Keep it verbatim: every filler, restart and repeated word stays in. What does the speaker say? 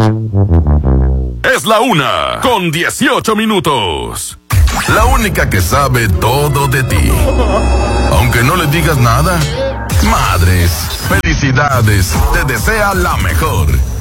Es la una con dieciocho minutos. La única que sabe todo de ti. Aunque no le digas nada. Madres, felicidades. Te desea la mejor.